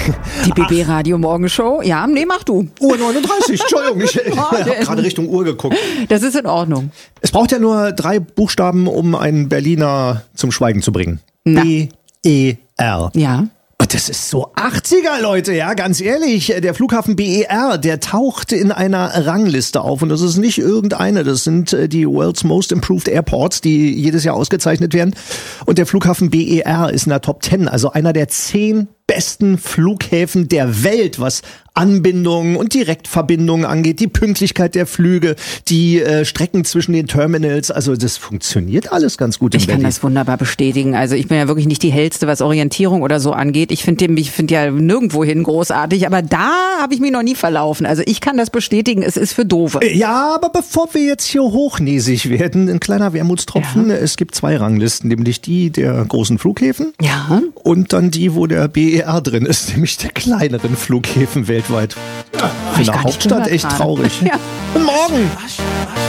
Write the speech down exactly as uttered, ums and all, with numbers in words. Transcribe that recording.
Die B B Radio Morgenshow. Ja, nee, mach du. Uhr neununddreißig, Entschuldigung, ich, ich habe gerade Richtung Uhr geguckt. Das ist in Ordnung. Es braucht ja nur drei Buchstaben, um einen Berliner zum Schweigen zu bringen. Na. B E R. Ja. Das ist so achtziger, Leute, ja, ganz ehrlich. Der Flughafen B E R, der taucht in einer Rangliste auf. Und das ist nicht irgendeine, das sind die World's Most Improved Airports, die jedes Jahr ausgezeichnet werden. Und der Flughafen B E R ist in der Top zehn, also einer der zehn besten Flughäfen der Welt, was Anbindungen und Direktverbindungen angeht, die Pünktlichkeit der Flüge, die äh, Strecken zwischen den Terminals. Also das funktioniert alles ganz gut in Ich kann Berlin. das wunderbar bestätigen. Also ich bin ja wirklich nicht die Hellste, was Orientierung oder so angeht. Ich finde ich finde ja nirgendwohin großartig, aber da habe ich mich noch nie verlaufen. Also ich kann das bestätigen, es ist für Doofe. Ja, aber bevor wir jetzt hier hochnäsig werden, ein kleiner Wermutstropfen. Ja. Es gibt zwei Ranglisten, nämlich die der großen Flughäfen Ja. und dann die, wo der B E R drin ist, nämlich der kleineren Flughäfen weltweit. Ja, ich in der gar nicht Hauptstadt gehört echt gerade. traurig. Ja. Und morgen